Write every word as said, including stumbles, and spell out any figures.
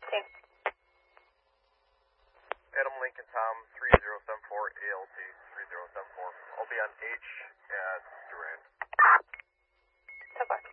Thanks. Adam Lincoln Tom, three zero seven four, A L T, three zero seven four. I'll be on H at Durand. So far.